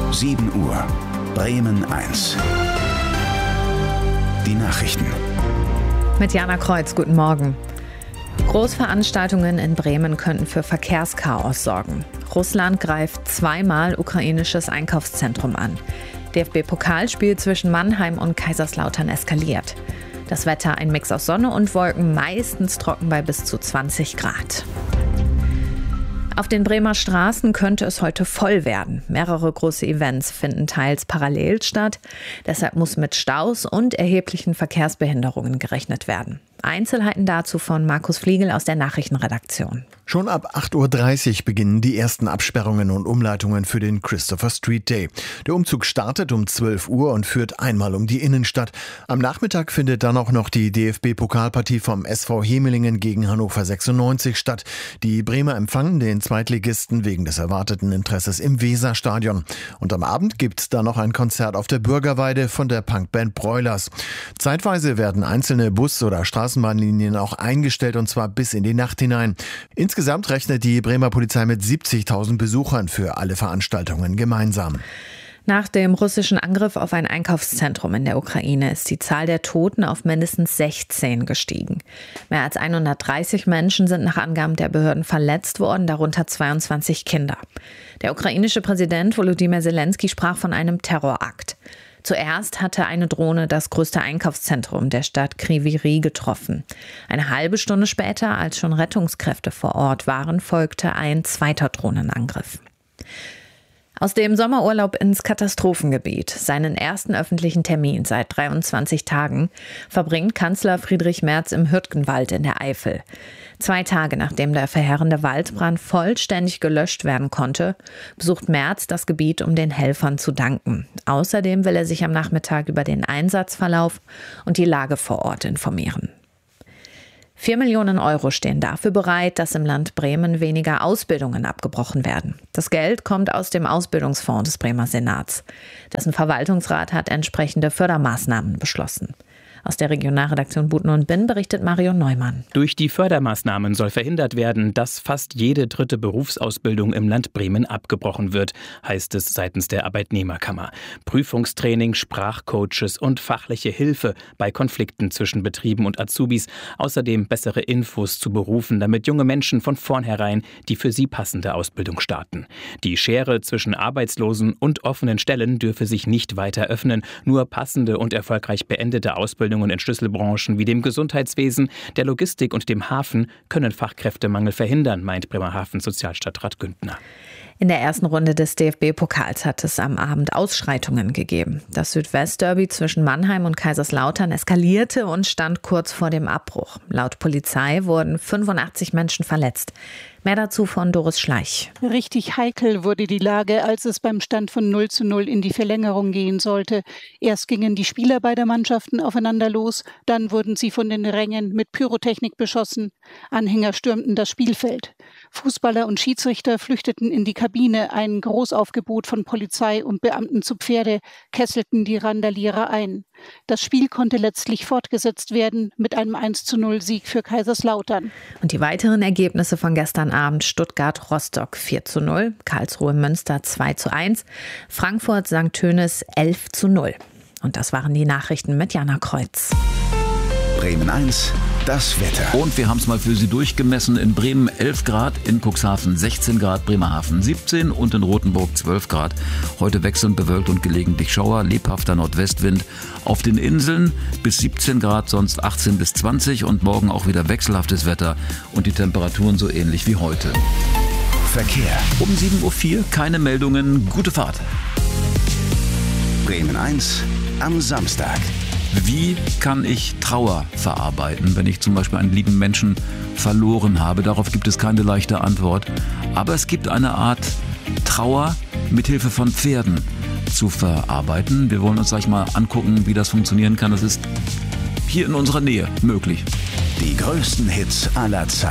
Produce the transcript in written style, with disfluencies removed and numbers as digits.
7 Uhr. Bremen 1. Die Nachrichten. Mit Jana Kreuz, guten Morgen. Großveranstaltungen in Bremen könnten für Verkehrschaos sorgen. Russland greift zweimal ukrainisches Einkaufszentrum an. DFB-Pokalspiel zwischen Mannheim und Kaiserslautern eskaliert. Das Wetter ein Mix aus Sonne und Wolken, meistens trocken bei bis zu 20 Grad. Auf den Bremer Straßen könnte es heute voll werden. Mehrere große Events finden teils parallel statt. Deshalb muss mit Staus und erheblichen Verkehrsbehinderungen gerechnet werden. Einzelheiten dazu von Markus Fliegel aus der Nachrichtenredaktion. Schon ab 8.30 Uhr beginnen die ersten Absperrungen und Umleitungen für den Christopher Street Day. Der Umzug startet um 12 Uhr und führt einmal um die Innenstadt. Am Nachmittag findet dann auch noch die DFB-Pokalpartie vom SV Hemelingen gegen Hannover 96 statt. Die Bremer empfangen den Zweitligisten wegen des erwarteten Interesses im Weserstadion. Und am Abend gibt's da noch ein Konzert auf der Bürgerweide von der Punkband Broilers. Zeitweise werden einzelne Bus- oder Straßenbahnlinien auch eingestellt, und zwar bis in die Nacht hinein. Insgesamt rechnet die Bremer Polizei mit 70.000 Besuchern für alle Veranstaltungen gemeinsam. Nach dem russischen Angriff auf ein Einkaufszentrum in der Ukraine ist die Zahl der Toten auf mindestens 16 gestiegen. Mehr als 130 Menschen sind nach Angaben der Behörden verletzt worden, darunter 22 Kinder. Der ukrainische Präsident Volodymyr Zelensky sprach von einem Terrorakt. Zuerst hatte eine Drohne das größte Einkaufszentrum der Stadt Kryvyi Rih getroffen. Eine halbe Stunde später, als schon Rettungskräfte vor Ort waren, folgte ein zweiter Drohnenangriff. Aus dem Sommerurlaub ins Katastrophengebiet, seinen ersten öffentlichen Termin seit 23 Tagen, verbringt Kanzler Friedrich Merz im Hürtgenwald in der Eifel. 2 Tage nachdem der verheerende Waldbrand vollständig gelöscht werden konnte, besucht Merz das Gebiet, um den Helfern zu danken. Außerdem will er sich am Nachmittag über den Einsatzverlauf und die Lage vor Ort informieren. 4 Millionen Euro stehen dafür bereit, dass im Land Bremen weniger Ausbildungen abgebrochen werden. Das Geld kommt aus dem Ausbildungsfonds des Bremer Senats. Dessen Verwaltungsrat hat entsprechende Fördermaßnahmen beschlossen. Aus der Regionalredaktion Buten und Binn berichtet Mario Neumann. Durch die Fördermaßnahmen soll verhindert werden, dass fast jede dritte Berufsausbildung im Land Bremen abgebrochen wird, heißt es seitens der Arbeitnehmerkammer. Prüfungstraining, Sprachcoaches und fachliche Hilfe bei Konflikten zwischen Betrieben und Azubis. Außerdem bessere Infos zu Berufen, damit junge Menschen von vornherein die für sie passende Ausbildung starten. Die Schere zwischen Arbeitslosen und offenen Stellen dürfe sich nicht weiter öffnen. Nur passende und erfolgreich beendete Ausbildungen in Schlüsselbranchen wie dem Gesundheitswesen, der Logistik und dem Hafen können Fachkräftemangel verhindern, meint Bremerhaven Sozialstadtrat Güntner. In der ersten Runde des DFB-Pokals hat es am Abend Ausschreitungen gegeben. Das Südwest-Derby zwischen Mannheim und Kaiserslautern eskalierte und stand kurz vor dem Abbruch. Laut Polizei wurden 85 Menschen verletzt. Mehr dazu von Doris Schleich. Richtig heikel wurde die Lage, als es beim Stand von 0:0 in die Verlängerung gehen sollte. Erst gingen die Spieler beider Mannschaften aufeinander los, dann wurden sie von den Rängen mit Pyrotechnik beschossen. Anhänger stürmten das Spielfeld. Fußballer und Schiedsrichter flüchteten in die Kabine. Ein Großaufgebot von Polizei und Beamten zu Pferde kesselten die Randalierer ein. Das Spiel konnte letztlich fortgesetzt werden mit einem 1:0 Sieg für Kaiserslautern. Und die weiteren Ergebnisse von gestern Abend: Stuttgart-Rostock 4:0, Karlsruhe-Münster 2:1, Frankfurt-St. Tönis 11:0. Und das waren die Nachrichten mit Jana Kreuz. Bremen 1, das Wetter. Und wir haben es mal für Sie durchgemessen. In Bremen 11 Grad, in Cuxhaven 16 Grad, Bremerhaven 17 und in Rothenburg 12 Grad. Heute wechselnd bewölkt und gelegentlich Schauer, lebhafter Nordwestwind. Auf den Inseln bis 17 Grad, sonst 18 bis 20 und morgen auch wieder wechselhaftes Wetter und die Temperaturen so ähnlich wie heute. Verkehr. Um 7.04 Uhr keine Meldungen, gute Fahrt. Bremen 1 am Samstag. Wie kann ich Trauer verarbeiten, wenn ich zum Beispiel einen lieben Menschen verloren habe? Darauf gibt es keine leichte Antwort. Aber es gibt eine Art Trauer mit Hilfe von Pferden zu verarbeiten. Wir wollen uns gleich mal angucken, wie das funktionieren kann. Das ist hier in unserer Nähe möglich. Die größten Hits aller Zeiten.